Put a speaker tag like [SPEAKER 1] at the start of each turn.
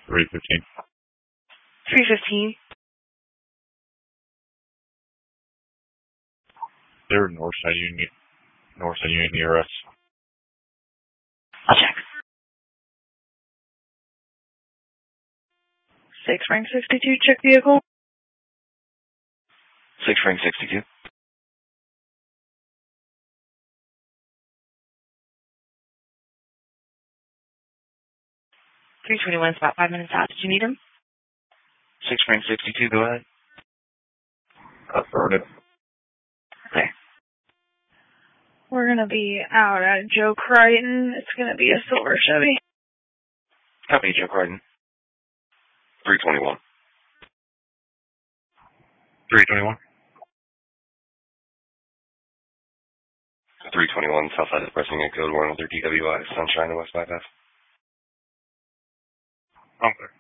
[SPEAKER 1] 315.
[SPEAKER 2] 315.
[SPEAKER 1] They're north side Union near us.
[SPEAKER 2] I'll check. 6 Frank 62, check vehicle.
[SPEAKER 3] 6 Frank 62.
[SPEAKER 2] 321 is about 5 minutes out. Did you need him?
[SPEAKER 3] 6 Frank 62, go ahead.
[SPEAKER 1] Affirmative.
[SPEAKER 2] Okay. We're going to be out at Joe Crichton. It's going to be a silver Chevy.
[SPEAKER 3] Copy, Joe Crichton. 321.
[SPEAKER 1] 321.
[SPEAKER 3] 321, Southside is pressing a code 1 with their DWI, Sunshine and West Bypass.
[SPEAKER 1] Okay.